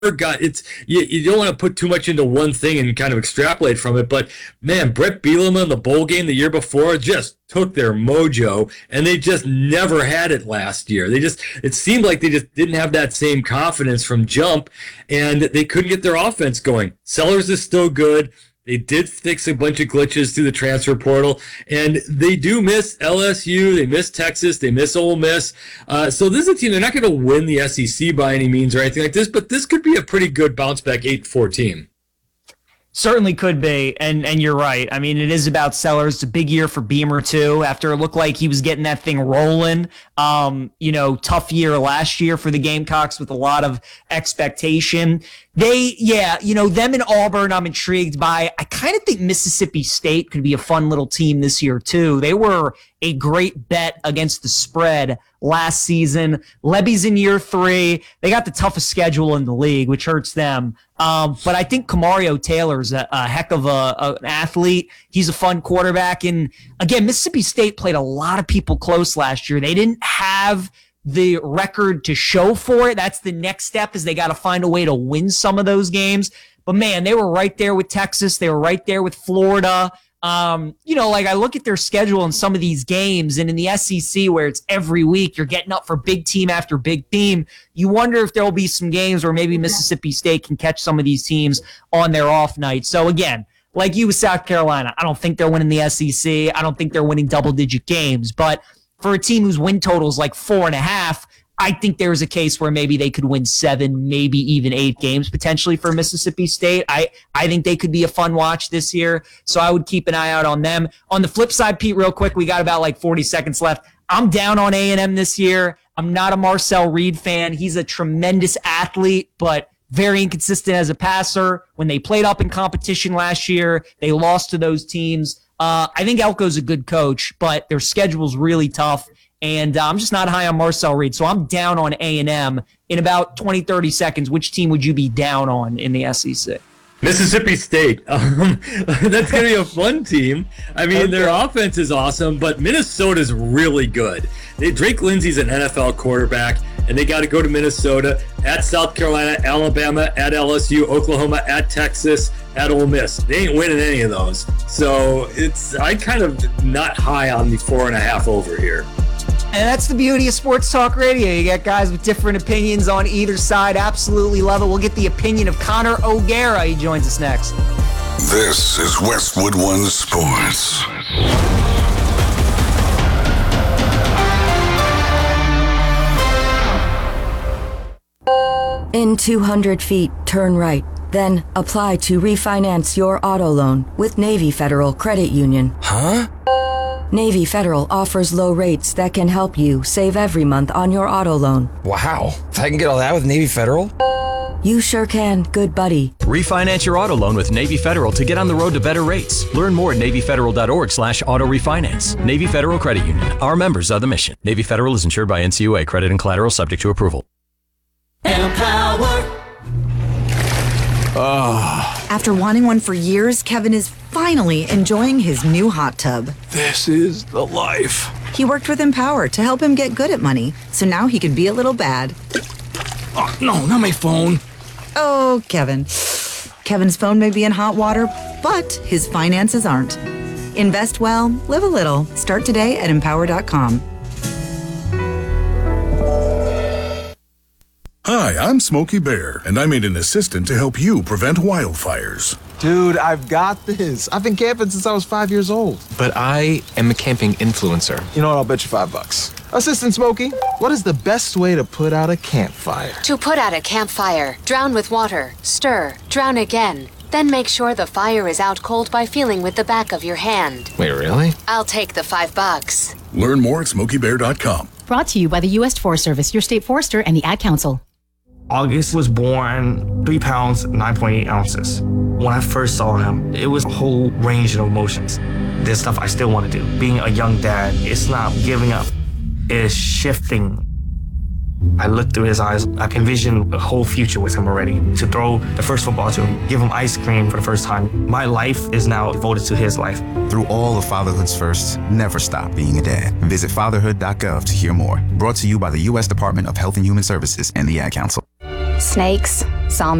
got it's you don't want to put too much into one thing and kind of extrapolate from it, but man, Brett Bielema in the bowl game the year before just took their mojo, and they just never had it last year. It seemed like they just didn't have that same confidence from jump, and they couldn't get their offense going. Sellers is still good. They did fix a bunch of glitches through the transfer portal, and they do miss LSU, they miss Texas, they miss Ole Miss. So this is a team, they're not going to win the SEC by any means or anything like this, but this could be a pretty good bounce-back 8-4 team. Certainly could be, and you're right. I mean, it is about Sellers. It's a big year for Beamer, too, after it looked like he was getting that thing rolling. Tough year last year for the Gamecocks with a lot of expectation. Them in Auburn I'm intrigued by. I kind of think Mississippi State could be a fun little team this year, too. They were a great bet against the spread last season. Levy's in year 3. They got the toughest schedule in the league, which hurts them. But I think Kamario Taylor's a heck of an athlete. He's a fun quarterback. And again, Mississippi State played a lot of people close last year. They didn't have the record to show for it. That's the next step, is they got to find a way to win some of those games. But man, they were right there with Texas. They were right there with Florida. I look at their schedule in some of these games, and in the SEC where it's every week, you're getting up for big team after big team. You wonder if there'll be some games where maybe Mississippi State can catch some of these teams on their off night. So again, like you with South Carolina, I don't think they're winning the SEC. I don't think they're winning double-digit games. But for a team whose win total is like 4.5, I think there's a case where maybe they could win 7, maybe even 8 games potentially for Mississippi State. I think they could be a fun watch this year, so I would keep an eye out on them. On the flip side, Pete, real quick, we got about 40 seconds left. I'm down on A&M this year. I'm not a Marcel Reed fan. He's a tremendous athlete, but very inconsistent as a passer. When they played up in competition last year, they lost to those teams. I think Elko's a good coach, but their schedule's really tough. And I'm just not high on Marcel Reed. So I'm down on A&M. In about 20, 30 seconds, which team would you be down on in the SEC? Mississippi State. That's going to be a fun team. I mean, Their offense is awesome, but Minnesota's really good. Drake Lindsey's an NFL quarterback, and they got to go to Minnesota, at South Carolina, Alabama, at LSU, Oklahoma, at Texas, at Ole Miss. They ain't winning any of those. So I kind of not high on the 4.5 over here. And that's the beauty of Sports Talk Radio. You got guys with different opinions on either side. Absolutely love it. We'll get the opinion of Connor O'Gara. He joins us next. This is Westwood One Sports. In 200 feet, turn right. Then apply to refinance your auto loan with Navy Federal Credit Union. Huh? Navy Federal offers low rates that can help you save every month on your auto loan. Wow. If I can get all that with Navy Federal? You sure can, good buddy. Refinance your auto loan with Navy Federal to get on the road to better rates. Learn more at NavyFederal.org/auto refinance. Navy Federal Credit Union. Our members are the mission. Navy Federal is insured by NCUA. Credit and collateral subject to approval. Empower. After wanting one for years, Kevin is finally enjoying his new hot tub. This is the life. He worked with Empower to help him get good at money, so now he can be a little bad. Oh, no, not my phone. Oh, Kevin. Kevin's phone may be in hot water, but his finances aren't. Invest well, live a little. Start today at Empower.com. Hi, I'm Smokey Bear, and I made an assistant to help you prevent wildfires. Dude, I've got this. I've been camping since I was 5 years old. But I am a camping influencer. You know what? I'll bet you $5. Assistant Smokey, what is the best way to put out a campfire? To put out a campfire, drown with water, stir, drown again. Then make sure the fire is out cold by feeling with the back of your hand. Wait, really? I'll take the $5. Learn more at SmokeyBear.com. Brought to you by the U.S. Forest Service, your state forester, and the Ad Council. August was born 3 pounds, 9.8 ounces. When I first saw him, it was a whole range of emotions. There's stuff I still want to do. Being a young dad, it's not giving up, it's shifting. I looked through his eyes. I can envision a whole future with him already. To throw the first football to him, give him ice cream for the first time. My life is now devoted to his life. Through all of fatherhood's firsts, never stop being a dad. Visit fatherhood.gov to hear more. Brought to you by the U.S. Department of Health and Human Services and the Ad Council. Snakes, zombies.